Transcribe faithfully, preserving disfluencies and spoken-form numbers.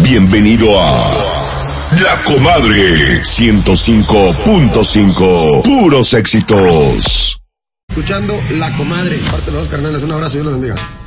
Bienvenido a La Comadre ciento cinco punto cinco. Puros éxitos. Escuchando La Comadre. Parte de los dos carnales. Un abrazo y Dios los bendiga.